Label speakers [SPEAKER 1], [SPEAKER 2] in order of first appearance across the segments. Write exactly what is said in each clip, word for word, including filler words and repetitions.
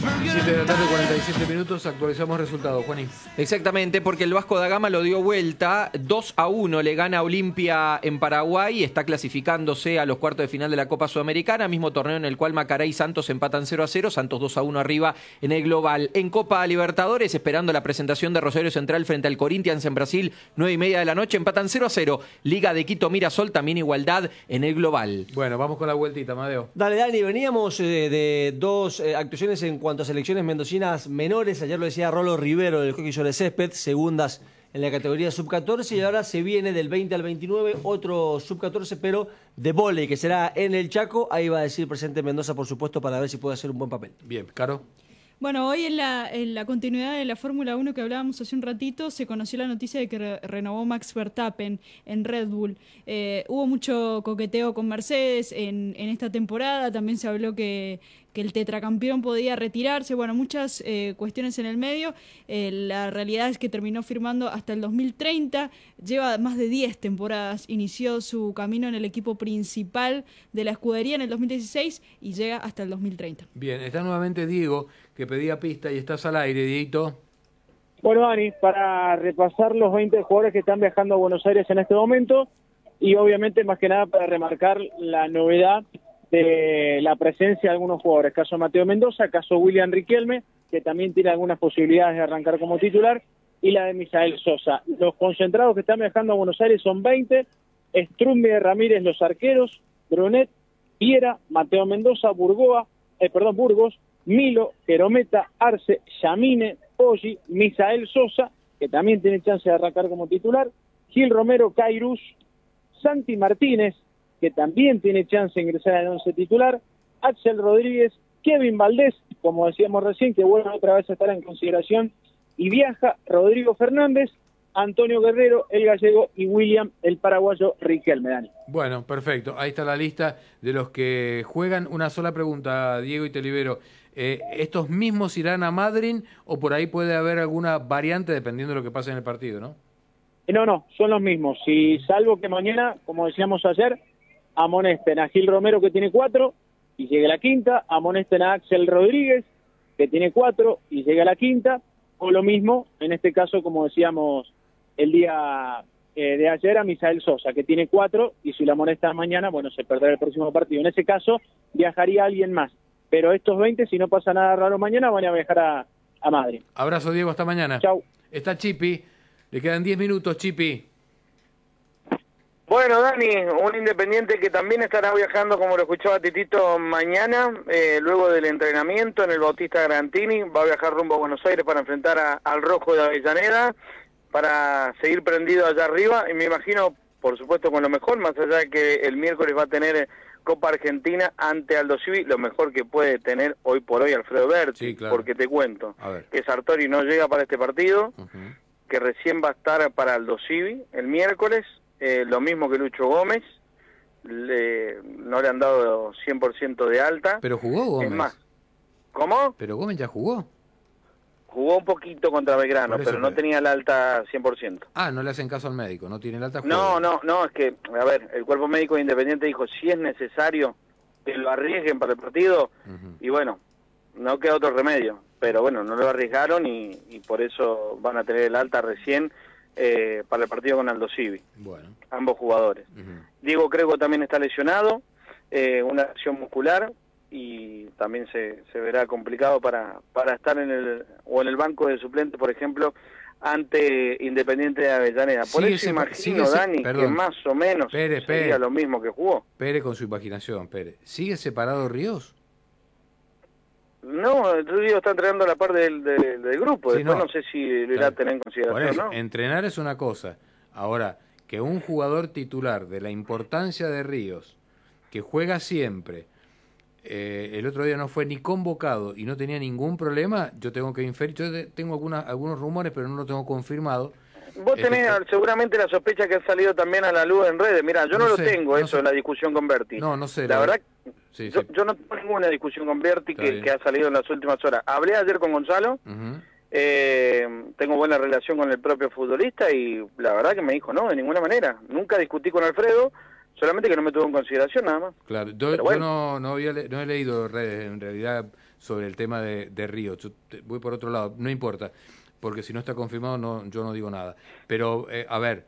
[SPEAKER 1] siete de la tarde, cuarenta y siete minutos, actualizamos resultados, Juanín.
[SPEAKER 2] Exactamente, porque el Vasco da Gama lo dio vuelta, dos a uno le gana a Olimpia en Paraguay, está clasificándose a los cuartos de final de la Copa Sudamericana, mismo torneo en el cual Macará y Santos empatan cero a cero, Santos dos a uno arriba en el global. En Copa Libertadores, esperando la presentación de Rosario Central frente al Corinthians en Brasil, nueve y media de la noche, empatan cero a cero. Liga de Quito Mirasol, también igualdad en el global.
[SPEAKER 1] Bueno, vamos con la vueltita, Madeo.
[SPEAKER 3] Dale, Dani, veníamos eh, de dos eh, actuaciones en cuanto a selecciones mendocinas menores. Ayer lo decía Rolo Rivero del hockey sobre césped, segundas en la categoría sub catorce, y ahora se viene del veinte al veintinueve otro sub catorce, pero de vóley, que será en el Chaco. Ahí va a decir presente Mendoza, por supuesto, para ver si puede hacer un buen papel.
[SPEAKER 1] Bien, Caro.
[SPEAKER 4] Bueno, hoy en la, en la continuidad de la Fórmula uno que hablábamos hace un ratito, se conoció la noticia de que re renovó Max Verstappen en Red Bull. Eh, hubo mucho coqueteo con Mercedes en, en esta temporada, también se habló que, que el tetracampeón podía retirarse, bueno, muchas eh, cuestiones en el medio. Eh, la realidad es que terminó firmando hasta el dos mil treinta, lleva más de diez temporadas, inició su camino en el equipo principal de la escudería en el dos mil dieciséis y llega hasta el dos mil treinta.
[SPEAKER 1] Bien, está nuevamente Diego, que pedía pista y estás al aire, Dieguito.
[SPEAKER 5] Bueno, Dani, para repasar los veinte jugadores que están viajando a Buenos Aires en este momento y obviamente más que nada para remarcar la novedad de la presencia de algunos jugadores, caso Mateo Mendoza, caso William Riquelme, que también tiene algunas posibilidades de arrancar como titular, y la de Misael Sosa. Los concentrados que están viajando a Buenos Aires son veinte, Strumbi de Ramírez los arqueros, Brunet, Viera, Mateo Mendoza, Burgoa, eh, perdón, Burgos, Milo, Jerometa, Arce, Yamine, Poggi, Misael Sosa, que también tiene chance de arrancar como titular, Gil Romero, Cairus, Santi Martínez, que también tiene chance de ingresar al once titular, Axel Rodríguez, Kevin Valdés, como decíamos recién, que vuelve otra vez a estar en consideración, y viaja Rodrigo Fernández, Antonio Guerrero, el gallego, y William, el paraguayo Riquelme. Dani.
[SPEAKER 1] Bueno, perfecto. Ahí está la lista de los que juegan. Una sola pregunta, Diego, y te libero. Eh, ¿Estos mismos irán a Madryn o por ahí puede haber alguna variante dependiendo de lo que pase en el partido, no?
[SPEAKER 5] No, no, son los mismos. Y salvo que mañana, como decíamos ayer, amonesten a Gil Romero, que tiene cuatro, y llegue a la quinta, amonesten a Axel Rodríguez, que tiene cuatro, y llegue a la quinta, o lo mismo, en este caso, como decíamos el día eh, de ayer, a Misael Sosa, que tiene cuatro, y si la amonestan mañana, bueno, se perderá el próximo partido. En ese caso, viajaría alguien más. Pero estos veinte, si no pasa nada raro mañana, van a viajar a, a Madrid.
[SPEAKER 1] Abrazo, Diego, hasta mañana.
[SPEAKER 5] Chau.
[SPEAKER 1] Está Chipi, le quedan diez minutos, Chipi.
[SPEAKER 6] Bueno, Dani, un Independiente que también estará viajando, como lo escuchaba Titito, mañana, eh, luego del entrenamiento en el Bautista Grantini, va a viajar rumbo a Buenos Aires para enfrentar a, al Rojo de Avellaneda, para seguir prendido allá arriba, y me imagino, por supuesto, con lo mejor, más allá de que el miércoles va a tener Copa Argentina ante Aldo Civi, lo mejor que puede tener hoy por hoy Alfredo Berti,
[SPEAKER 1] sí, claro.
[SPEAKER 6] Porque te cuento que Sartori no llega para este partido, uh-huh. que recién va a estar para Aldo Civi el miércoles, eh, lo mismo que Lucho Gómez, le, no le han dado cien por ciento de alta.
[SPEAKER 1] Pero jugó Gómez.
[SPEAKER 6] Es más, ¿cómo?
[SPEAKER 1] Pero Gómez ya jugó.
[SPEAKER 6] Jugó un poquito contra Belgrano, pero no tenía el alta cien por ciento.
[SPEAKER 1] Ah, no le hacen caso al médico, no tiene el alta.
[SPEAKER 6] No, no, no, es que, a ver, el cuerpo médico de Independiente dijo, si es necesario que lo arriesguen para el partido, uh-huh. y bueno, no queda otro remedio. Pero bueno, no lo arriesgaron y, y por eso van a tener el alta recién eh, para el partido con Aldo Civi.
[SPEAKER 1] Bueno.
[SPEAKER 6] Ambos jugadores. Uh-huh. Diego Crego también está lesionado, eh, una lesión muscular, y también se, se verá complicado para, para estar en el o en el banco de suplentes, por ejemplo, ante Independiente de Avellaneda. Por
[SPEAKER 1] sigue
[SPEAKER 6] eso
[SPEAKER 1] se,
[SPEAKER 6] imagino, Dani,
[SPEAKER 1] perdón,
[SPEAKER 6] que más o menos
[SPEAKER 1] Pere,
[SPEAKER 6] sería
[SPEAKER 1] Pere,
[SPEAKER 6] lo mismo que jugó.
[SPEAKER 1] Pere con su imaginación, Pere. ¿Sigue separado Ríos?
[SPEAKER 6] No, Ríos está entrenando la parte del, del, del grupo,
[SPEAKER 1] sí,
[SPEAKER 6] después
[SPEAKER 1] no.
[SPEAKER 6] no sé si lo irá a tener en consideración,
[SPEAKER 1] eso,
[SPEAKER 6] ¿no?
[SPEAKER 1] Entrenar es una cosa. Ahora, que un jugador titular de la importancia de Ríos, que juega siempre, Eh, el otro día no fue ni convocado y no tenía ningún problema, yo tengo que inferir, yo tengo algunas, algunos rumores, pero no lo tengo confirmado.
[SPEAKER 6] Vos tenés este, seguramente la sospecha que ha salido también a la luz en redes. Mira, yo no, no sé, lo tengo, no eso, sé. La discusión con Berti.
[SPEAKER 1] No, no sé.
[SPEAKER 6] La, la verdad,
[SPEAKER 1] sí,
[SPEAKER 6] yo,
[SPEAKER 1] sí.
[SPEAKER 6] yo no tengo ninguna discusión con Berti que, que ha salido en las últimas horas. Hablé ayer con Gonzalo, uh-huh. eh, tengo buena relación con el propio futbolista y la verdad que me dijo, no, de ninguna manera. Nunca discutí con Alfredo, solamente que no me tuvo en consideración nada más.
[SPEAKER 1] Claro, yo,
[SPEAKER 6] bueno.
[SPEAKER 1] yo no, no, había le, no he leído redes, en realidad sobre el tema de, de Ríos. Yo te- voy por otro lado, no importa, porque si no está confirmado no, yo no digo nada. Pero, eh, a ver,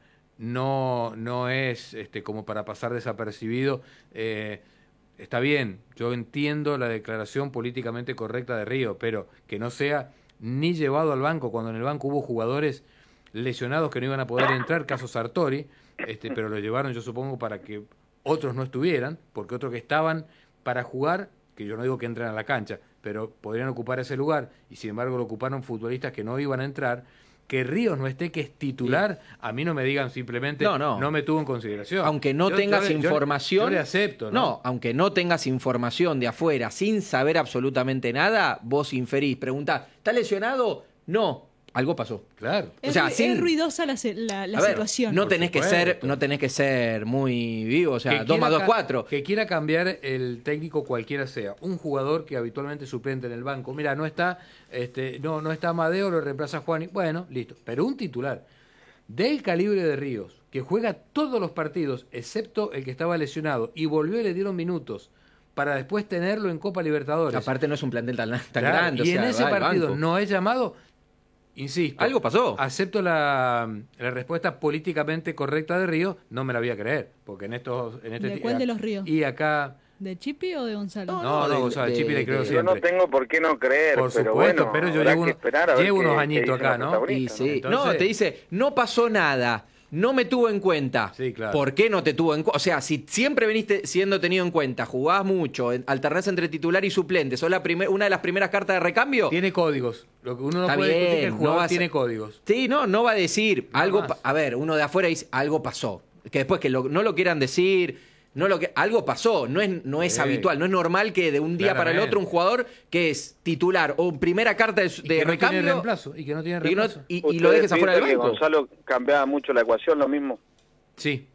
[SPEAKER 1] no, no es este, como para pasar desapercibido. Eh, está bien, yo entiendo la declaración políticamente correcta de Ríos, pero que no sea ni llevado al banco, cuando en el banco hubo jugadores lesionados que no iban a poder entrar, caso Sartori, este, pero lo llevaron, yo supongo, para que otros no estuvieran, porque otros que estaban para jugar, que yo no digo que entren a la cancha, pero podrían ocupar ese lugar, y sin embargo lo ocuparon futbolistas que no iban a entrar. Que Ríos no esté, que es titular, a mí no me digan simplemente
[SPEAKER 2] No, no.
[SPEAKER 1] no me tuvo en consideración.
[SPEAKER 2] Aunque no
[SPEAKER 1] Yo-
[SPEAKER 2] tengas
[SPEAKER 1] yo le- yo le-
[SPEAKER 2] información.
[SPEAKER 1] Yo le acepto, ¿no?
[SPEAKER 2] No, aunque no tengas información de afuera, sin saber absolutamente nada, vos inferís, preguntás, ¿está lesionado? No, algo pasó.
[SPEAKER 1] Claro.
[SPEAKER 4] Es,
[SPEAKER 2] O sea,
[SPEAKER 4] ru-
[SPEAKER 2] sin-
[SPEAKER 4] es ruidosa la, se- la, la
[SPEAKER 2] A ver,
[SPEAKER 4] situación.
[SPEAKER 2] no
[SPEAKER 1] Por
[SPEAKER 2] tenés que
[SPEAKER 1] supuesto.
[SPEAKER 2] ser, no tenés que ser muy vivo, o sea,
[SPEAKER 1] Que
[SPEAKER 2] dos más
[SPEAKER 1] quiera
[SPEAKER 2] dos,
[SPEAKER 1] ca-
[SPEAKER 2] cuatro.
[SPEAKER 1] Que quiera cambiar el técnico cualquiera sea. Un jugador que habitualmente suplente en el banco. Mira, no está, este, no, no está Amadeo, lo reemplaza Juan. Bueno, listo. Pero un titular del calibre de Ríos, que juega todos los partidos, excepto el que estaba lesionado, y volvió y le dieron minutos para después tenerlo en Copa Libertadores.
[SPEAKER 2] Aparte no es un plantel tan, tan
[SPEAKER 1] Claro,
[SPEAKER 2] grande. o
[SPEAKER 1] y en
[SPEAKER 2] sea,
[SPEAKER 1] ese
[SPEAKER 2] va al
[SPEAKER 1] partido
[SPEAKER 2] banco.
[SPEAKER 1] no es llamado, insisto.
[SPEAKER 2] Algo pasó.
[SPEAKER 1] Acepto la, la respuesta políticamente correcta de Ríos, no me la voy a creer, porque en estos... En este
[SPEAKER 4] ¿De
[SPEAKER 1] ti-
[SPEAKER 4] cuál de los Ríos?
[SPEAKER 1] Y acá...
[SPEAKER 4] ¿De Chipi o de Gonzalo?
[SPEAKER 1] No,
[SPEAKER 2] No,
[SPEAKER 1] no,
[SPEAKER 2] de-
[SPEAKER 1] o sea,
[SPEAKER 2] de-
[SPEAKER 1] Chipi le creo
[SPEAKER 2] de-
[SPEAKER 6] Yo
[SPEAKER 1] siempre.
[SPEAKER 6] no tengo por qué no creer,
[SPEAKER 1] Por
[SPEAKER 6] pero
[SPEAKER 1] supuesto,
[SPEAKER 6] bueno,
[SPEAKER 1] pero yo
[SPEAKER 6] habrá
[SPEAKER 1] llevo
[SPEAKER 6] que
[SPEAKER 1] uno-
[SPEAKER 6] esperar a ver
[SPEAKER 1] llevo
[SPEAKER 6] qué-
[SPEAKER 1] unos
[SPEAKER 6] qué
[SPEAKER 1] añitos
[SPEAKER 6] dicen
[SPEAKER 1] acá,
[SPEAKER 6] los
[SPEAKER 1] ¿no?
[SPEAKER 2] Y
[SPEAKER 6] protagonistas,
[SPEAKER 2] sí,
[SPEAKER 1] Entonces-
[SPEAKER 2] no, te dice, no pasó nada, no me tuvo en cuenta.
[SPEAKER 1] Sí, claro.
[SPEAKER 2] ¿Por qué no te tuvo en cuenta? O sea, si siempre veniste siendo tenido en cuenta, jugás mucho, en- alternás entre titular y suplente, sos la primer- una de las primeras cartas de recambio.
[SPEAKER 1] Tiene códigos. Lo que uno no
[SPEAKER 2] Está
[SPEAKER 1] puede discutir es que
[SPEAKER 2] bien,
[SPEAKER 1] el
[SPEAKER 2] no
[SPEAKER 1] jugador
[SPEAKER 2] va a
[SPEAKER 1] tiene
[SPEAKER 2] ser-
[SPEAKER 1] códigos.
[SPEAKER 2] Sí, no, no va a decir
[SPEAKER 1] Nada
[SPEAKER 2] algo.
[SPEAKER 1] más.
[SPEAKER 2] pa- A ver, uno de afuera dice algo pasó. Que después que lo- no lo quieran decir, no lo que algo pasó. No es, no es
[SPEAKER 1] Sí.
[SPEAKER 2] habitual, no es normal que de un día para el
[SPEAKER 1] Claramente.
[SPEAKER 2] otro un jugador que es titular o primera carta de,
[SPEAKER 1] Y
[SPEAKER 2] de
[SPEAKER 1] que no
[SPEAKER 2] recambio
[SPEAKER 1] tiene reemplazo. Y que no tiene
[SPEAKER 2] y, no-
[SPEAKER 1] reemplazo.
[SPEAKER 2] y- y
[SPEAKER 6] ¿Ustedes
[SPEAKER 2] lo dejes afuera del
[SPEAKER 6] piensan que
[SPEAKER 2] banco.
[SPEAKER 6] Gonzalo cambiaba mucho la ecuación, lo mismo?
[SPEAKER 1] Sí.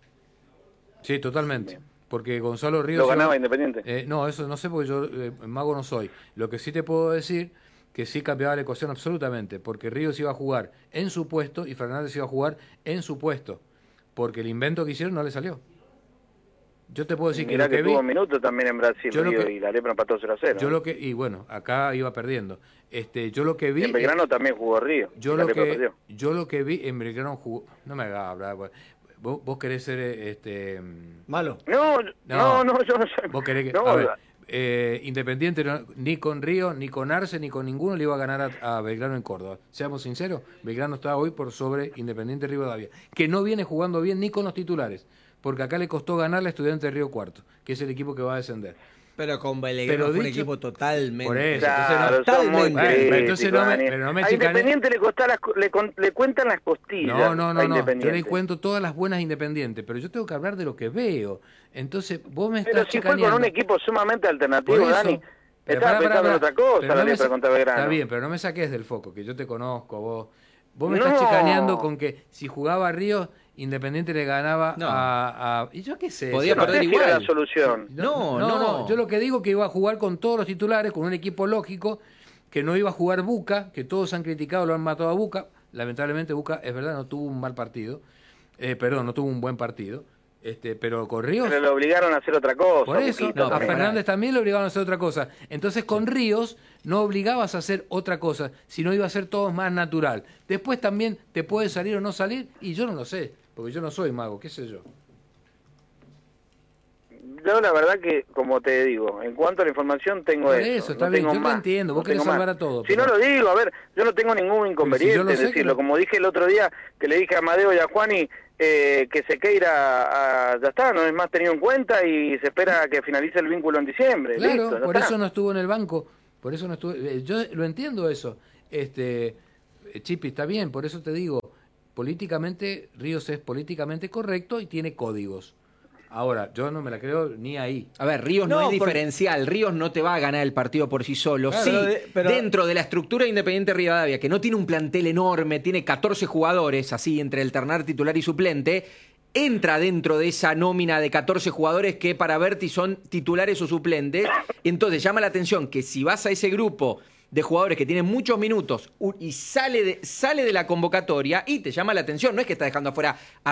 [SPEAKER 1] Sí, totalmente. Porque Gonzalo Ríos...
[SPEAKER 6] ¿Lo
[SPEAKER 1] iba-
[SPEAKER 6] ganaba Independiente?
[SPEAKER 1] Eh, no, eso no sé porque yo eh, mago no soy. Lo que sí te puedo decir que sí cambiaba la ecuación absolutamente, porque Ríos iba a jugar en su puesto y Fernández iba a jugar en su puesto, porque el invento que hicieron no le salió. Yo te puedo decir que
[SPEAKER 6] Mirá
[SPEAKER 1] lo
[SPEAKER 6] que,
[SPEAKER 1] que vi,
[SPEAKER 6] tuvo minutos también en Brasil,
[SPEAKER 1] yo lo
[SPEAKER 6] Río,
[SPEAKER 1] que-
[SPEAKER 6] y la Lepra empató cero a cero.
[SPEAKER 1] yo lo que y bueno, acá iba perdiendo. Este, yo lo que vi
[SPEAKER 6] Y en Belgrano también jugó Río.
[SPEAKER 1] yo
[SPEAKER 6] y la
[SPEAKER 1] lo
[SPEAKER 6] Lepra
[SPEAKER 1] que
[SPEAKER 6] perdió.
[SPEAKER 1] yo lo que vi en Belgrano jugó, no me hagas hablar, pues. vos, vos querés ser eh, este
[SPEAKER 3] Malo.
[SPEAKER 6] No,
[SPEAKER 1] No.
[SPEAKER 6] no, no, yo no sé.
[SPEAKER 1] Vos querés que.
[SPEAKER 6] No,
[SPEAKER 1] a ver,
[SPEAKER 6] la-
[SPEAKER 1] eh, Independiente no- ni con Río, ni con Arce, ni con ninguno le iba a ganar a, a Belgrano en Córdoba. Seamos sinceros, Belgrano está hoy por sobre Independiente Rivadavia, que no viene jugando bien ni con los titulares, porque acá le costó ganar a Estudiante de Río Cuarto, que es el equipo que va a descender.
[SPEAKER 3] Pero con
[SPEAKER 1] Pero
[SPEAKER 3] Belgrano fue un
[SPEAKER 1] dicho-
[SPEAKER 3] equipo totalmente.
[SPEAKER 1] Por eso.
[SPEAKER 6] Claro,
[SPEAKER 1] entonces
[SPEAKER 6] son muy
[SPEAKER 3] totalmente.
[SPEAKER 1] Bueno, pero
[SPEAKER 6] críticos,
[SPEAKER 1] entonces no me-
[SPEAKER 6] Dani.
[SPEAKER 1] pero no me
[SPEAKER 6] A
[SPEAKER 1] chicanes.
[SPEAKER 6] Independiente le, costá las co- le, con- le cuentan las costillas.
[SPEAKER 1] No, no,
[SPEAKER 6] a
[SPEAKER 1] no, no. Yo
[SPEAKER 6] Independiente.
[SPEAKER 1] le cuento todas las buenas Independientes, pero yo tengo que hablar de lo que veo. Entonces, vos me
[SPEAKER 6] Pero
[SPEAKER 1] estás
[SPEAKER 6] si fue con
[SPEAKER 1] chicaneando.
[SPEAKER 6] un equipo sumamente alternativo,
[SPEAKER 1] Por eso.
[SPEAKER 6] Dani.
[SPEAKER 1] Pero
[SPEAKER 6] Estaba
[SPEAKER 1] pará, pará,
[SPEAKER 6] pensando en
[SPEAKER 1] pará.
[SPEAKER 6] otra cosa,
[SPEAKER 1] Pero
[SPEAKER 6] la
[SPEAKER 1] no me
[SPEAKER 6] Lepra
[SPEAKER 1] sa-
[SPEAKER 6] contra Belgrano.
[SPEAKER 1] Está bien, pero no me saques del foco, que yo te conozco, vos. Vos me
[SPEAKER 6] No.
[SPEAKER 1] estás chicaneando con que si jugaba Ríos, Independiente le ganaba
[SPEAKER 2] No.
[SPEAKER 1] a, a- Y yo qué sé.
[SPEAKER 2] Podía
[SPEAKER 6] Yo no
[SPEAKER 2] perder
[SPEAKER 6] sé si era
[SPEAKER 2] igual.
[SPEAKER 6] la solución.
[SPEAKER 2] No, no.
[SPEAKER 1] Yo lo que digo que iba a jugar con todos los titulares, con un equipo lógico, que no iba a jugar Buca, que todos han criticado, lo han matado a Buca. Lamentablemente Buca, es verdad, no tuvo un mal partido. Eh, perdón, no tuvo un buen partido. Este, pero con Ríos...
[SPEAKER 6] Pero lo obligaron a hacer otra cosa.
[SPEAKER 1] Por eso,
[SPEAKER 6] Buquita,
[SPEAKER 1] a
[SPEAKER 6] también.
[SPEAKER 1] Fernández también le obligaban a hacer otra cosa. Entonces con Ríos no obligabas a hacer otra cosa, sino iba a ser todo más natural. Después también te puede salir o no salir, y yo no lo sé, porque yo no soy mago, qué sé yo.
[SPEAKER 6] Yo la verdad que, como te digo, en cuanto a la información tengo
[SPEAKER 1] Por
[SPEAKER 6] eso.
[SPEAKER 1] eso, está
[SPEAKER 6] no
[SPEAKER 1] bien,
[SPEAKER 6] tengo
[SPEAKER 1] yo te
[SPEAKER 6] más,
[SPEAKER 1] entiendo, vos
[SPEAKER 6] no
[SPEAKER 1] querés
[SPEAKER 6] tengo
[SPEAKER 1] salvar
[SPEAKER 6] más.
[SPEAKER 1] a todos,
[SPEAKER 6] Si
[SPEAKER 1] pero-
[SPEAKER 6] no lo digo, a ver, yo no tengo ningún inconveniente
[SPEAKER 1] yo lo
[SPEAKER 6] en
[SPEAKER 1] sé que
[SPEAKER 6] decirlo.
[SPEAKER 1] lo-
[SPEAKER 6] Como dije el otro día, que le dije a Amadeo y a Juani, eh, que Sequeira a, ya está, no es más tenido en cuenta y se espera que finalice el vínculo en diciembre.
[SPEAKER 1] Claro,
[SPEAKER 6] Listo, ya
[SPEAKER 1] por
[SPEAKER 6] está.
[SPEAKER 1] eso no estuvo en el banco, por eso no estuvo... eh, Yo lo entiendo eso. Este, eh, Chipi, está bien, por eso te digo, políticamente, Ríos es políticamente correcto y tiene códigos. Ahora, yo no me la creo ni ahí.
[SPEAKER 2] A ver, Ríos no,
[SPEAKER 3] No,
[SPEAKER 2] es
[SPEAKER 3] por-
[SPEAKER 2] diferencial. Ríos no te va a ganar el partido por sí solo.
[SPEAKER 1] Claro,
[SPEAKER 2] sí,
[SPEAKER 3] pero de- pero-
[SPEAKER 2] dentro de la estructura de Independiente Rivadavia, que no tiene un plantel enorme, tiene catorce jugadores, así, entre alternar titular y suplente, entra dentro de esa nómina de catorce jugadores que para Berti son titulares o suplentes. Entonces llama la atención que si vas a ese grupo de jugadores que tienen muchos minutos u- y sale de, sale de la convocatoria y te llama la atención, no es que está dejando afuera a